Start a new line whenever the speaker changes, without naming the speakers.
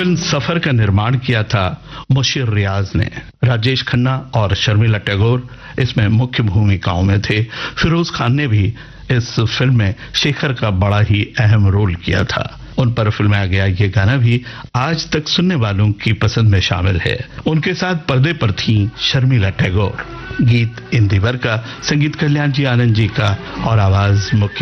Film सफर का निर्माण किया था मुशीर रियाज ने। राजेश खन्ना और शर्मिला टैगोर इसमें मुख्य भूमिकाओं में थे। फिरोज खान ने भी इस फिल्म में शेखर का बड़ा ही अहम रोल किया था। उन पर फिल्माया गया ये गाना भी आज तक सुनने वालों की पसंद में शामिल है। उनके साथ पर्दे पर थी शर्मिला टैगोर। गीत इंदिवर का, संगीत कल्याण जी आनंद जी का और आवाज मुख्य